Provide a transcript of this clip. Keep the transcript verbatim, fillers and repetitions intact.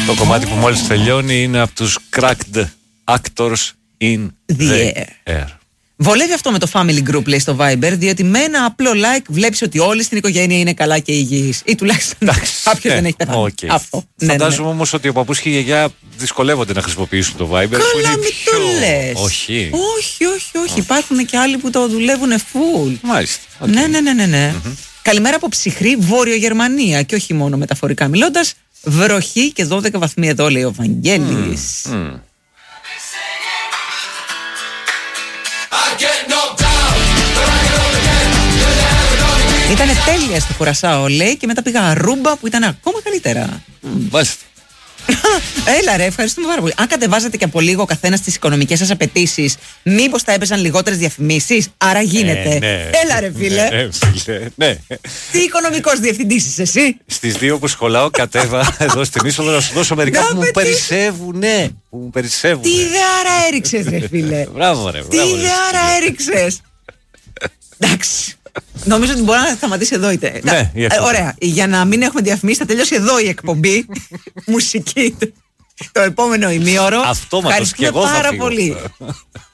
Το κομμάτι που μόλις τελειώνει είναι από τους Cracked Actors in the, the air. air. Βολεύει αυτό με το family group, λέει στο Viber, διότι με ένα απλό like βλέπεις ότι όλοι στην οικογένεια είναι καλά και υγιείς. Ή τουλάχιστον κάποιος δεν έχει πεθάνει. Okay. Αυτό. Φαντάζομαι ναι, ναι. όμως ότι ο παππούς και η γιαγιά δυσκολεύονται να χρησιμοποιήσουν το Viber. Καλά, μην πιο... το λες. Όχι. Όχι, όχι, όχι. Υπάρχουν και άλλοι που το δουλεύουν full. Μάλιστα. Okay. Ναι, ναι, ναι, ναι. ναι. Mm-hmm. Καλημέρα από ψυχρή Βόρειο Γερμανία και όχι μόνο μεταφορικά μιλώντας. Βροχή και δώδεκα βαθμοί εδώ, λέει ο Βαγγέλης. Mm. Mm. Ήτανε τέλεια στο Κουρασάο, λέει, και μετά πήγα Αρούμπα που ήταν ακόμα καλύτερα. Μάλιστα. Έλα ρε, ευχαριστούμε πάρα πολύ. Αν κατεβάζατε και από λίγο ο καθένας τις οικονομικές σας απαιτήσεις, μήπως θα έπαιζαν λιγότερες διαφημίσεις? Άρα γίνεται. Ε, ναι. Έλα ρε φίλε. Ναι, φίλε. Ναι. Τι οικονομικός διευθυντής είσαι εσύ? Στις δύο που σχολάω κατέβα εδώ στην είσοδο να σου δώσω μερικά που μου περισσεύουν. Ναι, που μου περισσεύουν. Τι ιδεάρα έριξες ρε φίλε. Μπράβο ρε. Τι ιδεάρα έριξες. Εντάξει. Νομίζω ότι μπορεί να σταματήσει εδώ. Είτε. Ναι, ε, ωραία. Για να μην έχουμε διαφημίσει, θα τελειώσει εδώ η εκπομπή. Μουσική. Το επόμενο ημίωρο. Αυτόματος και εγώ θα πάρα φύγω. πολύ.